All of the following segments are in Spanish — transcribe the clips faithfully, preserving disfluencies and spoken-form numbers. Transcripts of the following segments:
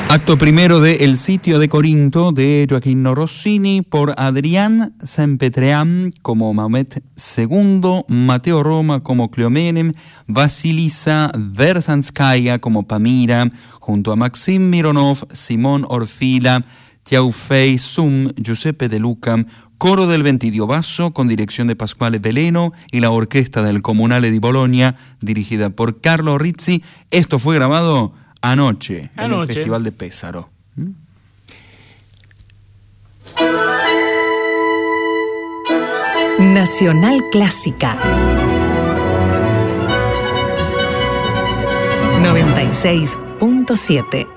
Acto primero de El sitio de Corinto de Gioacchino Rossini por Adrián Sampetrean como Mahomet segundo, Mateo Roma como Cleomenem, Vasilisa Verzanskaya como Pamira, junto a Maxim Mironov, Simón Orfila, Teufei Sum, Giuseppe De Luca, coro del Ventidio Basso con dirección de Pasquale Veleno y la orquesta del Comunale di Bologna dirigida por Carlo Rizzi. Esto fue grabado anoche, anoche en el Festival de Pesaro. ¿Mm? Nacional Clásica noventa y seis punto siete.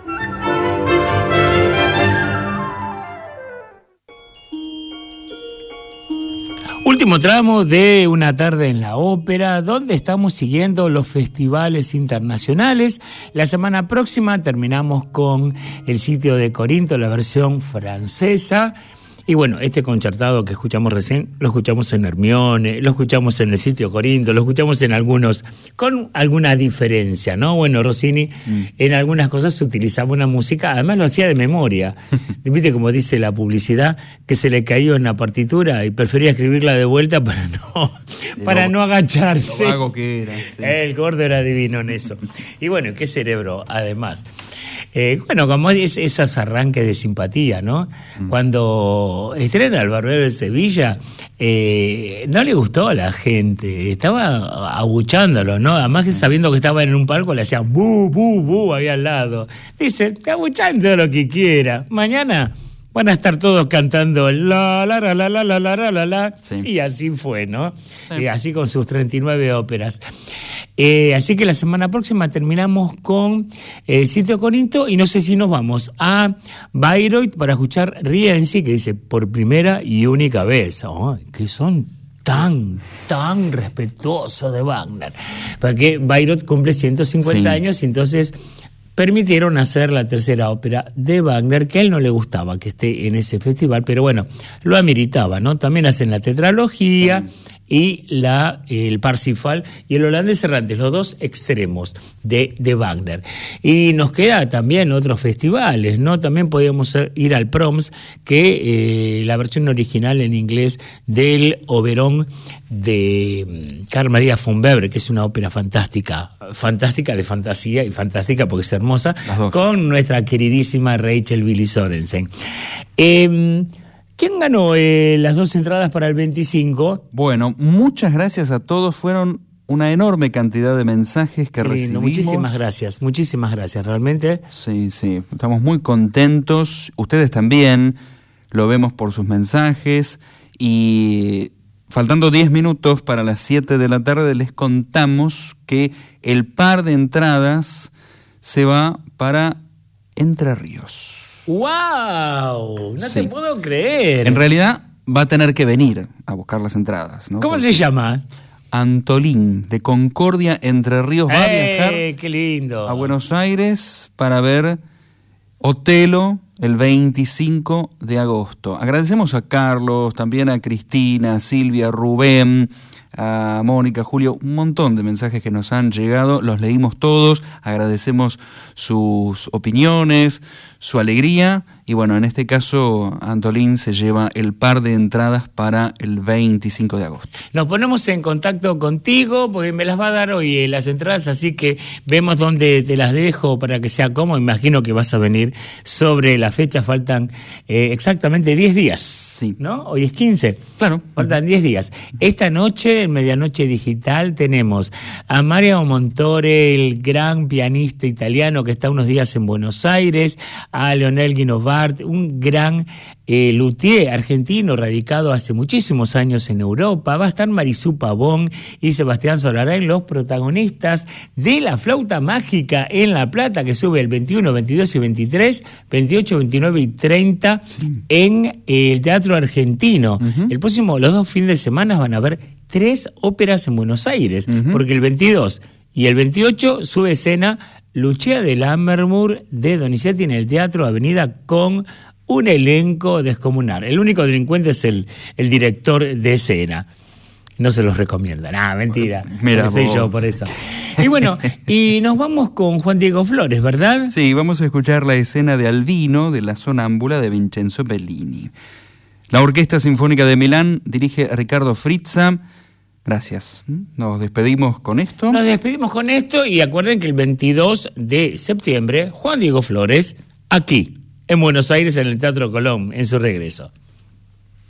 Último tramo de una tarde en la ópera, donde estamos siguiendo los festivales internacionales. La semana próxima terminamos con El sitio de Corinto, la versión francesa. Y bueno, este concertado que escuchamos recién, lo escuchamos en Hermione, lo escuchamos en El sitio de Corinto, lo escuchamos en algunos, con alguna diferencia, ¿no? Bueno, Rossini mm. en algunas cosas se utilizaba una música, además lo hacía de memoria. Viste como dice la publicidad, que se le cayó en la partitura y prefería escribirla de vuelta para no, para lo, no agacharse. Lo vago que era. Sí. El gordo era divino en eso. Y bueno, qué cerebro, además. Eh, bueno, como es esos arranques de simpatía, ¿no? Mm. Cuando estrena El Barbero de Sevilla, eh, no le gustó a la gente, estaba abuchándolo, ¿no? Además que sabiendo que estaba en un palco le hacían bu, bu, bu ahí al lado. Dice, abuchando todo lo que quiera. Mañana van a estar todos cantando la la la la la la la la la sí. Y así fue, ¿no? Sí. Eh, así con sus treinta y nueve óperas. Eh, así que la semana próxima terminamos con El sitio de Corinto y no sé si nos vamos a Bayreuth para escuchar Rienzi, que dice por primera y única vez. Oh, que son tan, tan respetuosos de Wagner. Porque Bayreuth cumple ciento cincuenta sí. años y entonces permitieron hacer la tercera ópera de Wagner, que a él no le gustaba que esté en ese festival, pero bueno, lo ameritaba, ¿no? También hacen la tetralogía sí. y la, el Parsifal y el Holandés Errante, los dos extremos de, de Wagner. Y nos queda también otros festivales, ¿no? También podíamos ir al Proms, que eh, la versión original en inglés del Oberón de Carl Maria von Weber, que es una ópera fantástica, fantástica de fantasía y fantástica porque es hermosa, con nuestra queridísima Rachel Billy Sorensen. Eh, ¿Quién ganó eh, las dos entradas para el veinticinco? Bueno, muchas gracias a todos, fueron una enorme cantidad de mensajes que Lindo, recibimos. Muchísimas gracias, muchísimas gracias, realmente. Sí, sí, estamos muy contentos, ustedes también, lo vemos por sus mensajes y faltando diez minutos para las siete de la tarde les contamos que el par de entradas se va para Entre Ríos. ¡Wow! No sí. te puedo creer. En realidad va a tener que venir a buscar las entradas, ¿no? ¿Cómo Porque se llama? Antolín, de Concordia, Entre Ríos, va ¡Eh, a viajar qué lindo! a Buenos Aires para ver Otelo el veinticinco de agosto. Agradecemos a Carlos, también a Cristina, a Silvia, a Rubén, a Mónica, Julio, un montón de mensajes que nos han llegado, los leímos todos, agradecemos sus opiniones, su alegría, y bueno, en este caso Antolín se lleva el par de entradas para el veinticinco de agosto. Nos ponemos en contacto contigo, porque me las va a dar hoy eh, las entradas, así que vemos dónde te las dejo para que sea cómodo. Imagino que vas a venir sobre la fecha, faltan eh, exactamente diez días, sí. ¿no? Hoy es quince. Claro. Faltan diez días. Esta noche, en Medianoche Digital, tenemos a Mario Montore, el gran pianista italiano que está unos días en Buenos Aires, a Leonel Guinovart, un gran eh, luthier argentino radicado hace muchísimos años en Europa. Va a estar Marisú Pavón y Sebastián Solarén, los protagonistas de La Flauta Mágica en La Plata, que sube el veintiuno, veintidós y veintitrés, veintiocho, veintinueve y treinta sí. en eh, el Teatro Argentino. Uh-huh. El próximo, los dos fines de semana van a haber tres óperas en Buenos Aires, uh-huh. porque el veintidós y el veintiocho sube escena Lucia de Lammermoor de Donizetti en el Teatro Avenida con un elenco descomunal. El único delincuente es el, el director de escena. no se los recomienda. Nada, mentira. Mira, soy vos. yo por eso. Y bueno, y nos vamos con Juan Diego Flores, ¿verdad? Sí, vamos a escuchar la escena de Albino de la Sonámbula de Vincenzo Bellini. La Orquesta Sinfónica de Milán dirige a Ricardo Frizza. Gracias. Nos despedimos con esto. Nos despedimos con esto y acuerden que el veintidós de septiembre, Juan Diego Flores, aquí, en Buenos Aires, en el Teatro Colón, en su regreso.